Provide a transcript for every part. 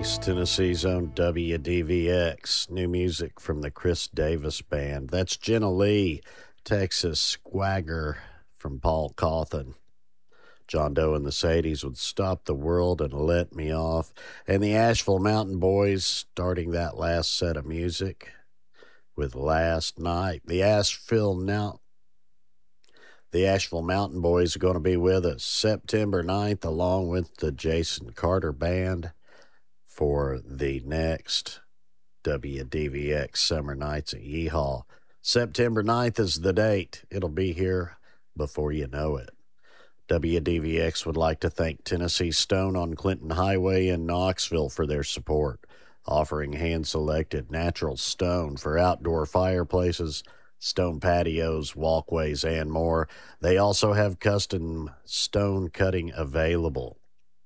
East Tennessee's own WDVX. New music from the Chris Davis Band. That's Jenna Lee, Texas Swagger from Paul Cawthon. John Doe and the Sadies would Stop the World and Let Me Off. And the Asheville Mountain Boys starting that last set of music with Last Night. The Asheville Mountain Boys are going to be with us September 9th along with the Jason Carter Band for the next WDVX Summer Nights at Yeehaw. September 9th is the date. It'll be here before you know it. WDVX would like to thank Tennessee Stone on Clinton Highway in Knoxville for their support, offering hand-selected natural stone for outdoor fireplaces, stone patios, walkways, and more. They also have custom stone cutting available.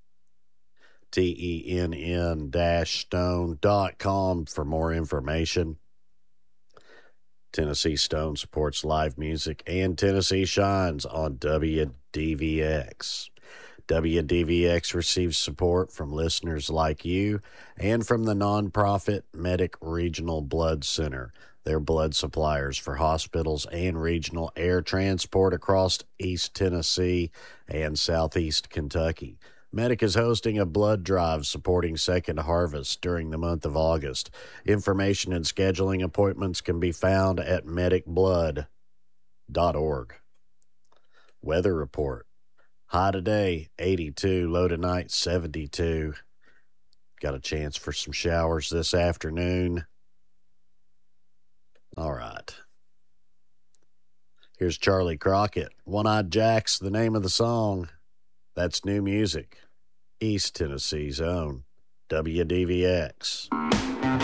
TENN-stone.com for more information. Tennessee Stone supports live music and Tennessee Shines on WDVX. WDVX receives support from listeners like you and from the nonprofit Medic Regional Blood Center. They're blood suppliers for hospitals and regional air transport across East Tennessee and Southeast Kentucky. Medic is hosting a blood drive supporting Second Harvest during the month of August. Information and scheduling appointments can be found at medicblood.org. Weather report. High today, 82. Low tonight, 72. Got a chance for some showers this afternoon. All right. Here's Charlie Crockett. One-Eyed Jack's the name of the song. That's new music. East Tennessee's own WDVX.